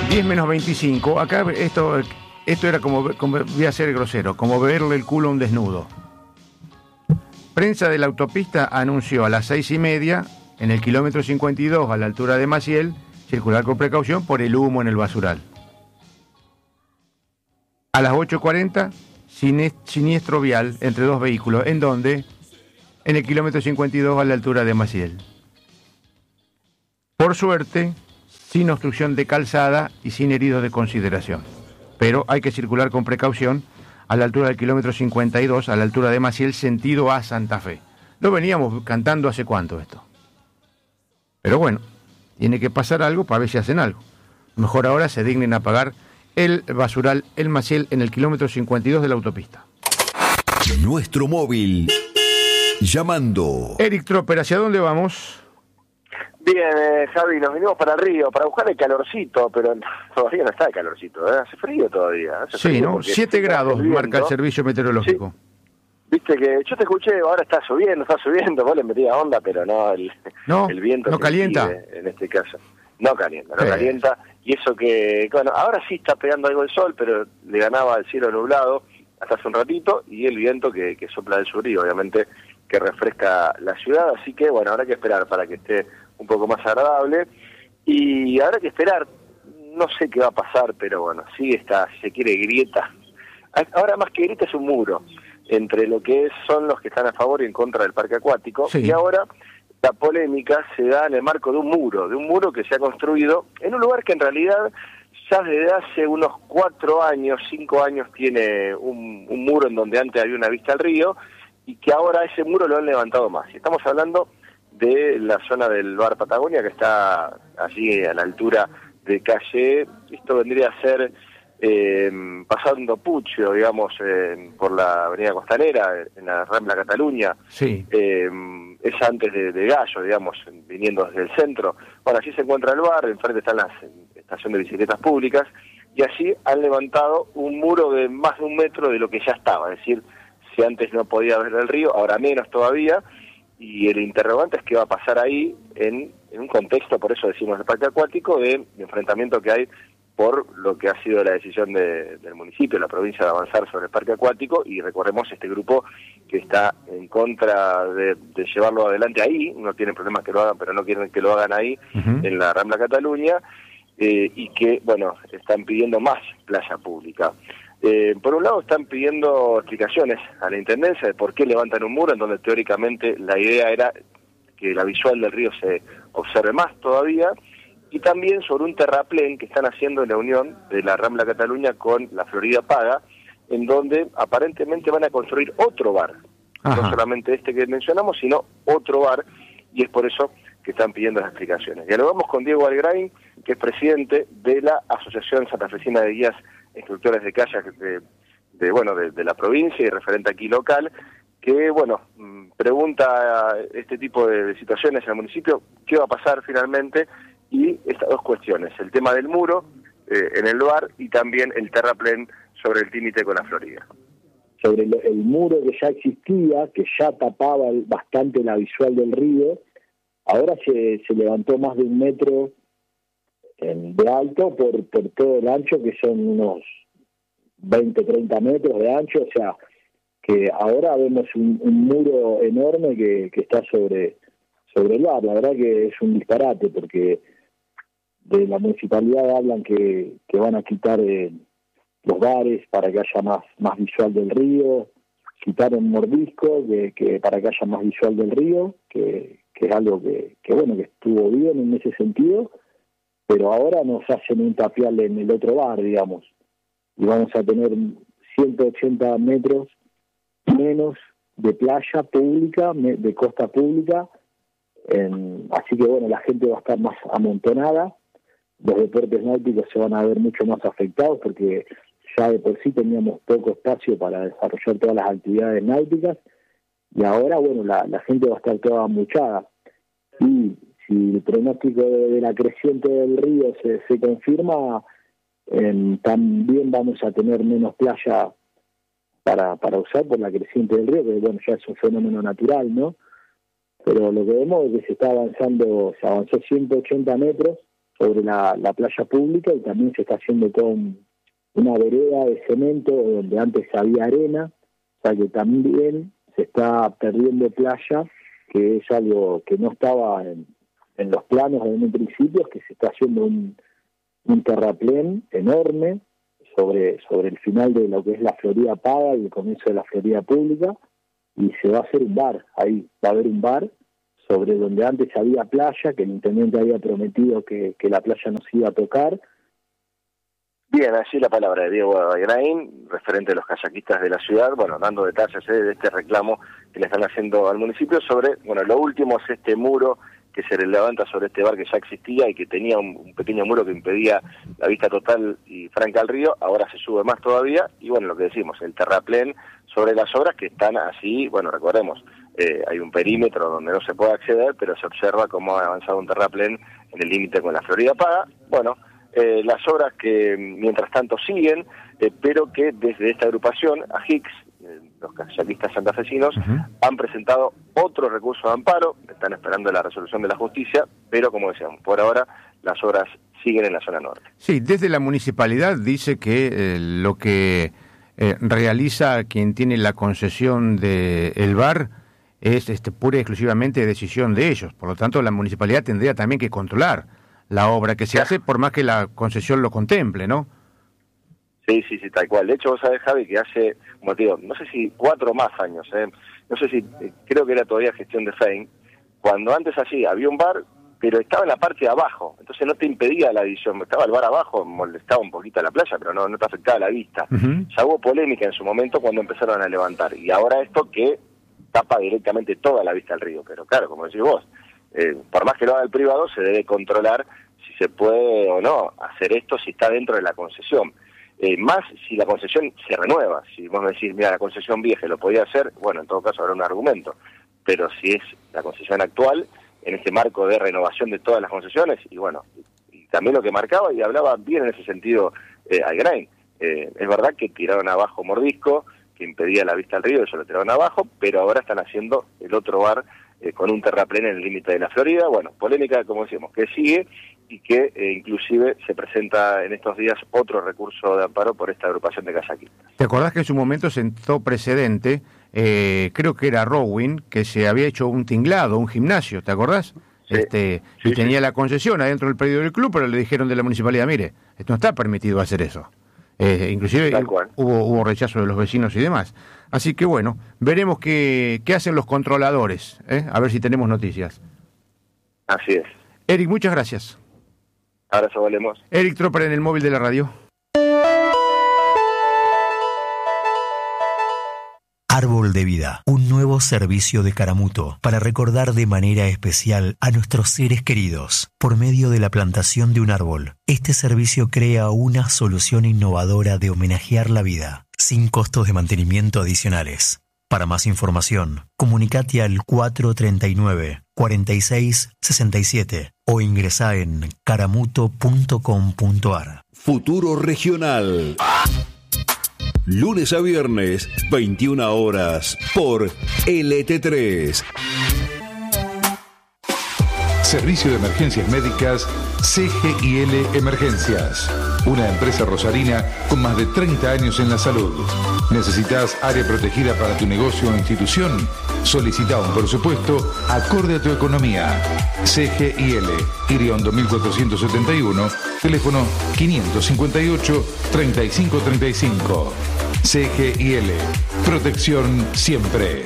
10 menos 25. Acá esto era como, voy a ser grosero, como verle el culo a un desnudo. Prensa de la autopista anunció a las 6:30 en el kilómetro 52 a la altura de Maciel circular con precaución por el humo en el basural. A las 8:40 siniestro vial entre dos vehículos. ¿En dónde? En el kilómetro 52 a la altura de Maciel. Por suerte, sin obstrucción de calzada y sin heridos de consideración. Pero hay que circular con precaución a la altura del kilómetro 52, a la altura de Maciel, sentido a Santa Fe. Lo veníamos cantando hace cuánto esto. Pero bueno, tiene que pasar algo para ver si hacen algo. Mejor ahora se dignen a pagar el basural, el Maciel, en el kilómetro 52 de la autopista. Nuestro móvil. Llamando. Eric Tropper, ¿hacia dónde vamos? Bien, Javi, nos venimos para el río para buscar el calorcito, pero todavía no está el calorcito, ¿eh? Hace frío todavía. Hace sí, frío ¿no? 7 grados marca el servicio meteorológico. Sí. Viste que yo te escuché, ahora está subiendo, vos le metías onda, pero no, el viento no calienta. Sigue, en este caso. No calienta, y eso que, bueno, ahora sí está pegando algo el sol, pero le ganaba el cielo nublado hasta hace un ratito, y el viento que sopla del sur, y obviamente que refresca la ciudad, así que bueno, habrá que esperar para que esté un poco más agradable, y habrá que esperar, no sé qué va a pasar, pero bueno, sí está, si se quiere, grieta. Ahora más que grieta es un muro, entre lo que son los que están a favor y en contra del parque acuático, sí. Y ahora la polémica se da en el marco de un muro que se ha construido en un lugar que en realidad ya desde hace unos 4 años, 5 años tiene un muro en donde antes había una vista al río, y que ahora ese muro lo han levantado más. Y estamos hablando de la zona del Bar Patagonia, que está allí a la altura de calle, esto vendría a ser pasando Puccio, digamos, por la avenida Costanera, en la Rambla Cataluña, sí. Es antes de Gallo, digamos, viniendo desde el centro. Bueno, allí se encuentra el bar, enfrente está la estación de bicicletas públicas, y allí han levantado un muro de más de 1 metro de lo que ya estaba, es decir, si antes no podía ver el río, ahora menos todavía, y el interrogante es qué va a pasar ahí en un contexto, por eso decimos el parque acuático, de enfrentamiento que hay por lo que ha sido la decisión del municipio, la provincia, de avanzar sobre el parque acuático, y recordemos este grupo que está en contra de llevarlo adelante ahí, no tienen problemas que lo hagan, pero no quieren que lo hagan ahí, en la Rambla Cataluña, y que, bueno, están pidiendo más playa pública. Por un lado están pidiendo explicaciones a la Intendencia de por qué levantan un muro en donde teóricamente la idea era que la visual del río se observe más todavía, y también sobre un terraplén que están haciendo en la unión de la Rambla Cataluña con la Florida Paga, en donde aparentemente van a construir otro bar. Ajá. No solamente este que mencionamos, sino otro bar, y es por eso que están pidiendo las explicaciones. Dialogamos con Diego Algrain, que es presidente de la Asociación Santafesina de Guías Instructores de Kayak de la provincia y referente aquí local, que bueno, pregunta este tipo de situaciones en el municipio, qué va a pasar finalmente, y estas dos cuestiones, el tema del muro en el bar y también el terraplén sobre el límite con la Florida. Sobre el muro que ya existía, que ya tapaba bastante la visual del río, ahora se levantó más de 1 metro de alto por todo el ancho, que son unos 20-30 metros de ancho, o sea, que ahora vemos un muro enorme que está sobre el bar. La verdad que es un disparate, porque de la municipalidad hablan que van a quitar los bares para que haya más visual del río, quitaron mordisco que para que haya más visual del río, que es algo que bueno, que estuvo bien en ese sentido, pero ahora nos hacen un tapial en el otro bar, digamos, y vamos a tener 180 metros menos de playa pública, de costa pública, así que bueno, la gente va a estar más amontonada, los deportes náuticos se van a ver mucho más afectados, porque ya de por sí teníamos poco espacio para desarrollar todas las actividades náuticas, y ahora bueno, la gente va a estar toda amuchada, y si el pronóstico de la creciente del río se confirma, también vamos a tener menos playa para usar por la creciente del río, que bueno, ya es un fenómeno natural, ¿no? Pero lo que vemos es que se avanzó 180 metros sobre la playa pública, y también se está haciendo con una vereda de cemento donde antes había arena, o sea que también se está perdiendo playa, que es algo que no estaba en los planos en un principio, es que se está haciendo un terraplén enorme sobre el final de lo que es la Florida Paga y el comienzo de la Florida Pública, y se va a hacer un bar, ahí va a haber un bar sobre donde antes había playa, que el intendente había prometido que la playa no se iba a tocar. Bien, así la palabra de Diego Agrain, referente de los kayakistas de la ciudad, bueno, dando detalles de este reclamo que le están haciendo al municipio sobre, bueno, lo último es este muro que se levanta sobre este bar que ya existía y que tenía un pequeño muro que impedía la vista total y franca al río. Ahora se sube más todavía, y bueno, lo que decimos, el terraplén sobre las obras que están así, bueno, recordemos, hay un perímetro donde no se puede acceder, pero se observa cómo ha avanzado un terraplén en el límite con la Florida Paga. Bueno, las obras que mientras tanto siguen, pero que desde esta agrupación, AJICS, los kayakistas santafesinos, han presentado otro recurso de amparo, están esperando la resolución de la justicia, pero como decíamos, por ahora las obras siguen en la zona norte. Sí, desde la municipalidad dice que lo que realiza quien tiene la concesión del bar es pura y exclusivamente decisión de ellos, por lo tanto la municipalidad tendría también que controlar la obra que se hace, por más que la concesión lo contemple, ¿no? Sí, tal cual. De hecho, vos sabés, Javi, que hace, como te digo, no sé si 4 o más años, no sé si, creo que era todavía gestión de Fein, cuando antes allí había un bar, pero estaba en la parte de abajo, entonces no te impedía la visión, estaba el bar abajo, molestaba un poquito a la playa, pero no te afectaba la vista. Ya hubo polémica en su momento cuando empezaron a levantar, y ahora esto que tapa directamente toda la vista al río, pero claro, como decís vos, por más que lo haga el privado, se debe controlar si se puede o no hacer esto, si está dentro de la concesión. Más si la concesión se renueva. Si vos me decís, mira, la concesión vieja lo podía hacer, bueno, en todo caso habrá un argumento. Pero si es la concesión actual, en este marco de renovación de todas las concesiones, y bueno, y también lo que marcaba y hablaba bien en ese sentido Agrain, es verdad que tiraron abajo Mordisco, que impedía la vista al río, eso lo tiraron abajo, pero ahora están haciendo el otro bar con un terraplén en el límite de la Florida. Bueno, polémica, como decíamos, que sigue, y que inclusive se presenta en estos días otro recurso de amparo por esta agrupación de kayakistas. ¿Te acordás que en su momento sentó precedente, creo que era Rowing, que se había hecho un tinglado, un gimnasio, ¿te acordás? Sí. Y tenía la concesión adentro del predio del club, pero le dijeron de la municipalidad, mire, esto no está permitido hacer eso. Inclusive hubo rechazo de los vecinos y demás. Así que bueno, veremos qué hacen los controladores, a ver si tenemos noticias. Así es. Eric, muchas gracias. Abrazo, Valemos. Eric Tropper en el móvil de la radio. Árbol de Vida, un nuevo servicio de Caramuto para recordar de manera especial a nuestros seres queridos por medio de la plantación de un árbol. Este servicio crea una solución innovadora de homenajear la vida, sin costos de mantenimiento adicionales. Para más información, comunicate al 439-4667 o ingresá en caramuto.com.ar. Futuro Regional. Lunes a viernes, 21 horas, por LT3. Servicio de Emergencias Médicas CGIL Emergencias. Una empresa rosarina con más de 30 años en la salud. ¿Necesitas área protegida para tu negocio o institución? Solicita un presupuesto acorde a tu economía. CGIL, Iriondo 1471, teléfono 558-3535. CGIL, protección siempre.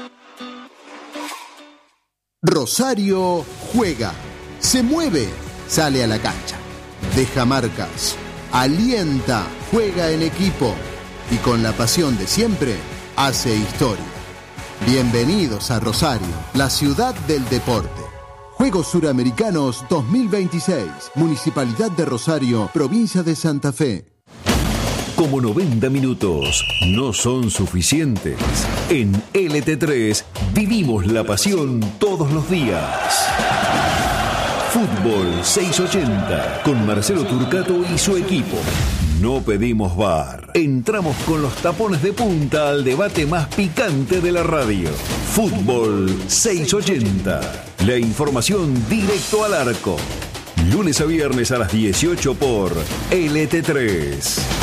Rosario juega, se mueve, sale a la cancha, deja marcas, alienta, juega en equipo y con la pasión de siempre hace historia. Bienvenidos a Rosario, la ciudad del deporte. Juegos Suramericanos 2026, Municipalidad de Rosario, Provincia de Santa Fe. Como 90 minutos no son suficientes, en LT3 vivimos la pasión todos los días. Fútbol 680 con Marcelo Turcato y su equipo. No pedimos VAR. Entramos con los tapones de punta al debate más picante de la radio. Fútbol 680. La información directo al arco. Lunes a viernes a las 18 por LT3.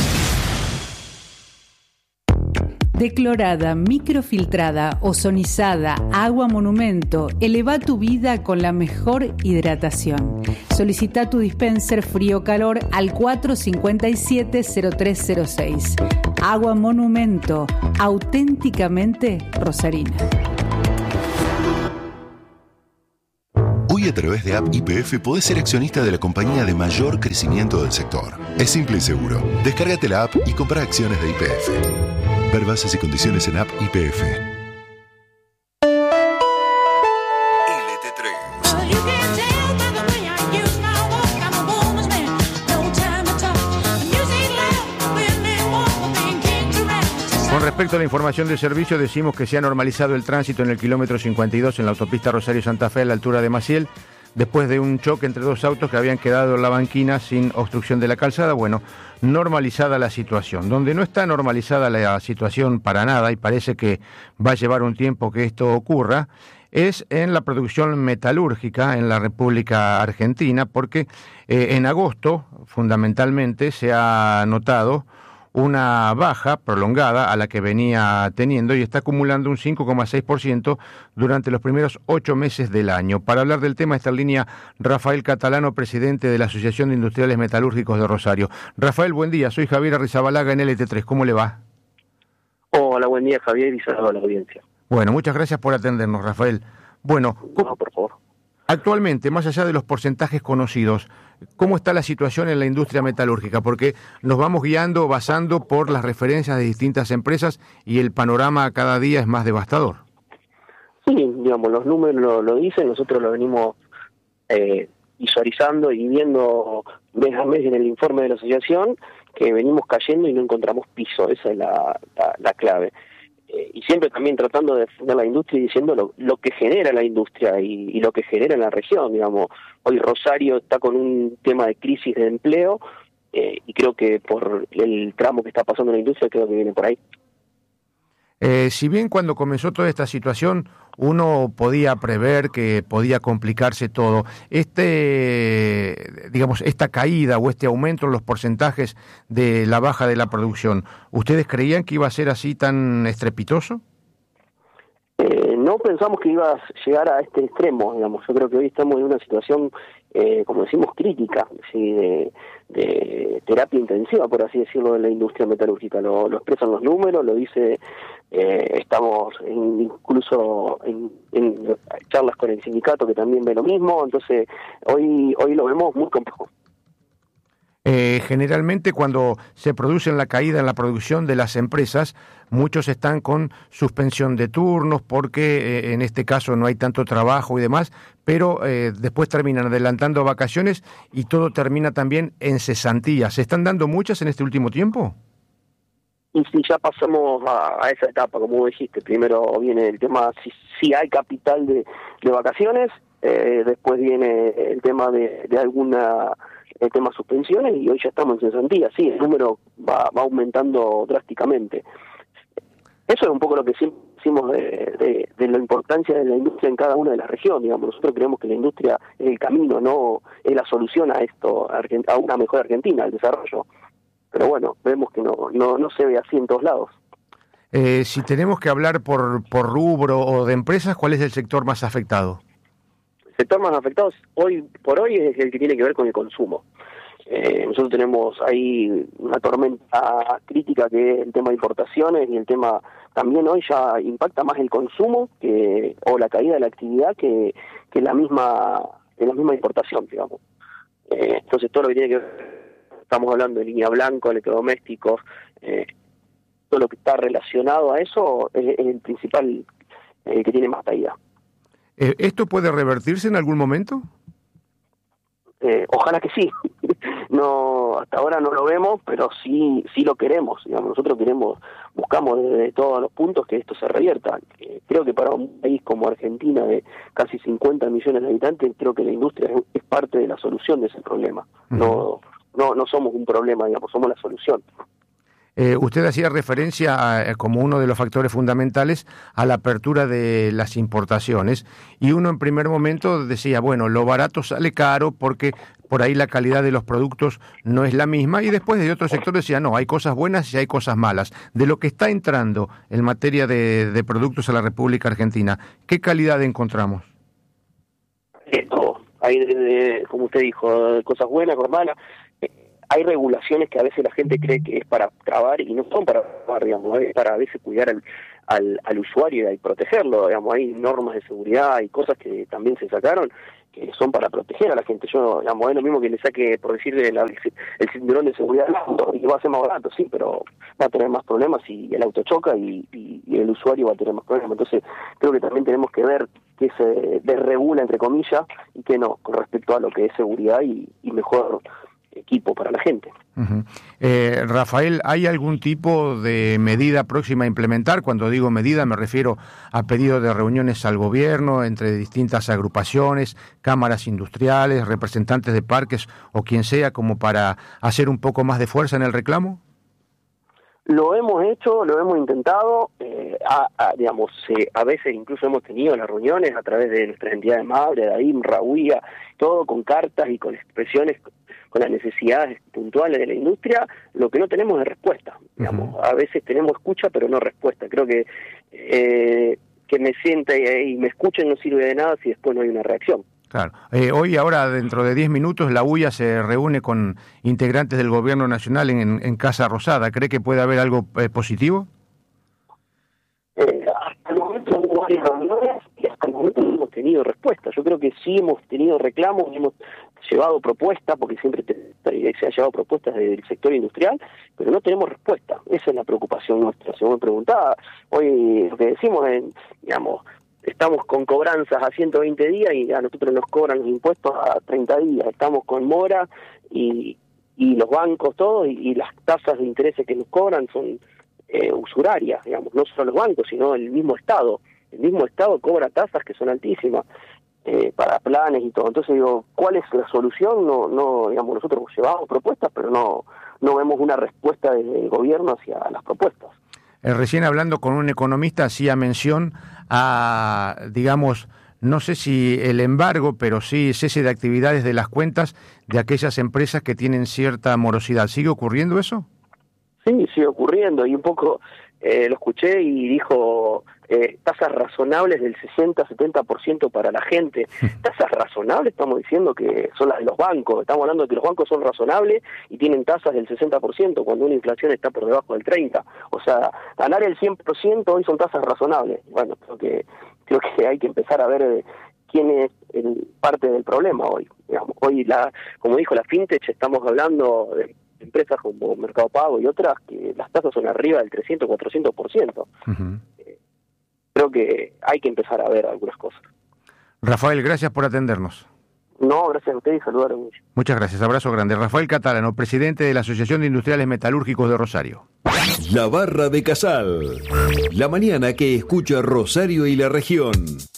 Declorada, microfiltrada, ozonizada, agua monumento. Eleva tu vida con la mejor hidratación. Solicita tu dispenser frío-calor al 457-0306. Agua monumento, auténticamente rosarina. Hoy a través de App YPF podés ser accionista de la compañía de mayor crecimiento del sector. Es simple y seguro. Descárgate la app y compra acciones de YPF. Ver bases y condiciones en App YPF. Con respecto a la información del servicio, decimos que se ha normalizado el tránsito en el kilómetro 52 en la autopista Rosario-Santa Fe a la altura de Maciel, después de un choque entre dos autos que habían quedado en la banquina sin obstrucción de la calzada. Bueno, normalizada la situación. Donde no está normalizada la situación para nada, y parece que va a llevar un tiempo que esto ocurra, es en la producción metalúrgica en la República Argentina, porque en agosto, fundamentalmente, se ha notado una baja prolongada a la que venía teniendo y está acumulando un 5,6% durante los primeros 8 meses del año. Para hablar del tema está en línea Rafael Catalano, presidente de la Asociación de Industriales Metalúrgicos de Rosario. Rafael, buen día, soy Javier Arrizabalaga en LT3, ¿cómo le va? Hola, buen día Javier y saludos a la audiencia. Bueno, muchas gracias por atendernos, Rafael. Bueno, no, por favor. Actualmente, más allá de los porcentajes conocidos, ¿cómo está la situación en la industria metalúrgica? Porque nos vamos basando por las referencias de distintas empresas y el panorama cada día es más devastador. Sí, digamos, los números lo dicen, nosotros lo venimos visualizando y viendo mes a mes en el informe de la asociación, que venimos cayendo y no encontramos piso, esa es la clave. Y siempre también tratando de defender la industria y diciendo lo que genera la industria y lo que genera en la región, digamos. Hoy Rosario está con un tema de crisis de empleo y creo que por el tramo que está pasando en la industria, creo que viene por ahí. Si bien cuando comenzó toda esta situación uno podía prever que podía complicarse todo, esta caída o este aumento en los porcentajes de la baja de la producción, ¿ustedes creían que iba a ser así tan estrepitoso? No pensamos que iba a llegar a este extremo, digamos. Yo creo que hoy estamos en una situación, como decimos, crítica, ¿sí? de terapia intensiva, por así decirlo, de la industria metalúrgica. Lo expresan los números, lo dice, estamos incluso en charlas con el sindicato que también ve lo mismo, entonces hoy lo vemos muy complejo. Generalmente cuando se produce la caída en la producción de las empresas, muchos están con suspensión de turnos porque en este caso no hay tanto trabajo y demás, pero después terminan adelantando vacaciones y todo termina también en cesantías. ¿Se están dando muchas en este último tiempo? Y si ya pasamos a esa etapa, como dijiste, primero viene el tema si hay capital de vacaciones, después viene el tema de el tema suspensiones y hoy ya estamos en cesantía. Sí, el número va aumentando drásticamente. Eso es un poco lo que siempre decimos de la importancia de la industria en cada una de las regiones. Digamos, nosotros creemos que la industria es el camino, no es la solución a esto, a una mejor Argentina, al desarrollo. Pero bueno, vemos que no se ve así en todos lados. Si tenemos que hablar por rubro o de empresas, ¿cuál es el sector más afectado? El sector más afectado hoy por hoy es el que tiene que ver con el consumo. Nosotros tenemos ahí una tormenta crítica que es el tema de importaciones y el tema también hoy ya impacta más el consumo o la caída de la actividad que la misma importación, digamos. Entonces todo lo que tiene que ver, estamos hablando de línea blanca, electrodomésticos, todo lo que está relacionado a eso es el principal que tiene más caída. ¿Esto puede revertirse en algún momento? Ojalá que sí. No, hasta ahora no lo vemos, pero sí lo queremos. Digamos, nosotros buscamos desde todos los puntos que esto se revierta. Creo que para un país como Argentina de casi 50 millones de habitantes, creo que la industria es parte de la solución de ese problema. Uh-huh. No somos un problema, digamos, somos la solución. Usted hacía referencia como uno de los factores fundamentales a la apertura de las importaciones y uno en primer momento decía, bueno, lo barato sale caro porque por ahí la calidad de los productos no es la misma, y después de otros sectores decían, no, hay cosas buenas y hay cosas malas. De lo que está entrando en materia de productos a la República Argentina, ¿qué calidad encontramos? Todo. Hay, como usted dijo, cosas buenas, cosas malas. Hay regulaciones que a veces la gente cree que es para trabar y no son para trabar, digamos, es para a veces cuidar al usuario y protegerlo, digamos. Hay normas de seguridad, hay cosas que también se sacaron que son para proteger a la gente. Yo, digamos, es lo mismo que le saque, por decirle, el cinturón de seguridad al auto, y va a ser más barato, sí, pero va a tener más problemas si el auto choca y el usuario va a tener más problemas. Entonces, creo que también tenemos que ver qué se desregula, entre comillas, y qué no, con respecto a lo que es seguridad y mejor equipo para la gente. Uh-huh. Rafael, ¿hay algún tipo de medida próxima a implementar? Cuando digo medida me refiero a pedido de reuniones al gobierno entre distintas agrupaciones, cámaras industriales, representantes de parques o quien sea, como para hacer un poco más de fuerza en el reclamo. Lo hemos hecho, lo hemos intentado, digamos, a veces incluso hemos tenido las reuniones a través de nuestras entidades madres, de AIM, RAUIA, todo con cartas y con expresiones con las necesidades puntuales de la industria. Lo que no tenemos es respuesta, digamos. A veces tenemos escucha pero no respuesta. Creo que me sienta y me escuchen no sirve de nada si después no hay una reacción. Claro. Hoy, ahora, dentro de 10 minutos, la UIA se reúne con integrantes del Gobierno Nacional en Casa Rosada. ¿Cree que puede haber algo positivo? Hasta el momento hubo varias reuniones y hasta el momento no hemos tenido respuesta. Yo creo que sí hemos tenido reclamos, hemos llevado propuestas, porque siempre se ha llevado propuestas del sector industrial, pero no tenemos respuesta. Esa es la preocupación nuestra. Si vos me preguntaba, hoy lo que decimos es, digamos, estamos con cobranzas a 120 días y a nosotros nos cobran los impuestos a 30 días. Estamos con mora y los bancos todos y las tasas de intereses que nos cobran son usurarias, digamos, no solo los bancos, sino el mismo Estado. El mismo Estado cobra tasas que son altísimas para planes y todo. Entonces digo, ¿cuál es la solución? No, digamos, nosotros llevamos propuestas, pero no vemos una respuesta del gobierno hacia las propuestas. Recién hablando con un economista hacía mención a, digamos, no sé si el embargo, pero sí cese de actividades de las cuentas de aquellas empresas que tienen cierta morosidad. ¿Sigue ocurriendo eso? Sí, sigue ocurriendo, y un poco lo escuché y dijo tasas razonables del 60-70% para la gente. Tasas razonables, estamos diciendo que son las de los bancos. Estamos hablando de que los bancos son razonables y tienen tasas del 60% cuando una inflación está por debajo del 30%. O sea, ganar el 100% hoy son tasas razonables. Bueno, creo que hay que empezar a ver quién es parte del problema hoy. Digamos, hoy, como dijo la FinTech, estamos hablando de empresas como Mercado Pago y otras que las tasas son arriba del 300-400%. Uh-huh. Creo que hay que empezar a ver algunas cosas. Rafael, gracias por atendernos. No, gracias a usted y saludar mucho. Muchas gracias, abrazo grande. Rafael Catalano, presidente de la Asociación de Industriales Metalúrgicos de Rosario. La Barra de Casal, la mañana que escucha Rosario y la región.